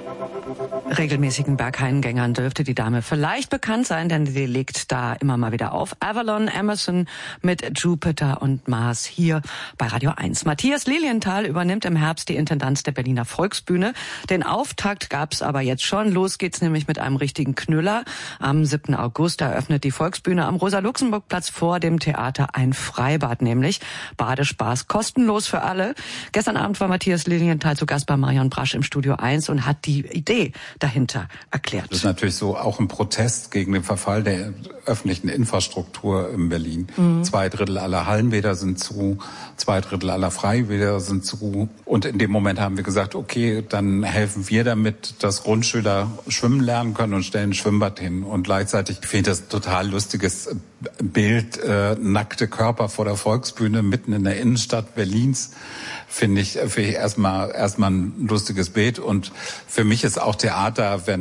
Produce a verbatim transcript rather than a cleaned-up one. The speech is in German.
Regelmäßigen Berghaingängern dürfte die Dame vielleicht bekannt sein, denn sie legt da immer mal wieder auf. Avalon Emerson mit Jupiter und Mars hier bei Radio eins. Matthias Lilienthal übernimmt im Herbst die Intendanz der Berliner Volksbühne. Den Auftakt gab's aber jetzt schon. Los geht's nämlich mit einem richtigen Knüller. Am siebten August eröffnet die Volksbühne am Rosa-Luxemburg-Platz vor dem Theater ein Freibad, nämlich Badespaß kostenlos für alle. Gestern Abend war Matthias Lilienthal zu Gast bei Marion Brasch im Studio eins und hat die Idee dahinter erklärt. Das ist natürlich so auch ein Protest gegen den Verfall der öffentlichen Infrastruktur in Berlin. Mhm. Zwei Drittel aller Hallenbäder sind zu, zwei Drittel aller Freibäder sind zu. Und in dem Moment haben wir gesagt, okay, dann helfen wir damit, dass Grundschüler schwimmen lernen können und stellen ein Schwimmbad hin. Und gleichzeitig finde ich das total lustiges Bild, äh, nackte Körper vor der Volksbühne mitten in der Innenstadt Berlins. Finde ich, finde ich erstmal, erstmal ein lustiges Bild. Und für mich ist auch Theater, wenn